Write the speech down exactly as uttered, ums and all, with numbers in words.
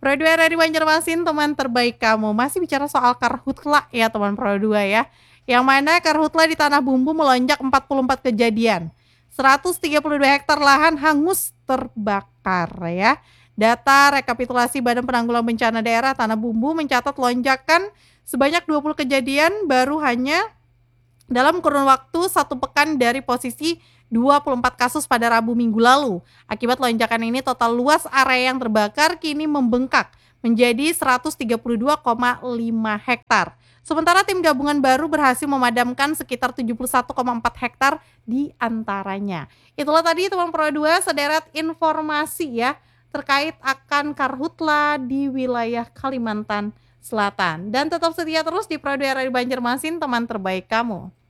Pro dua R R I Banjarmasin, teman terbaik kamu. Masih bicara soal karhutla ya teman Pro dua ya. Yang mana karhutla di Tanah Bumbu melonjak empat puluh empat kejadian. seratus tiga puluh dua hektar lahan hangus terbakar ya. Data rekapitulasi Badan Penanggulangan Bencana Daerah Tanah Bumbu mencatat lonjakan sebanyak dua puluh kejadian baru hanya dalam kurun waktu satu pekan dari posisi dua puluh empat kasus pada Rabu minggu lalu. Akibat lonjakan ini total luas area yang terbakar kini membengkak menjadi seratus tiga puluh dua koma lima hektar. Sementara tim gabungan baru berhasil memadamkan sekitar tujuh puluh satu koma empat hektar di antaranya. Itulah tadi teman Pro dua sederet informasi ya terkait akan karhutla di wilayah Kalimantan Selatan. Dan tetap setia terus di Pro dua R R I Banjarmasin, teman terbaik kamu.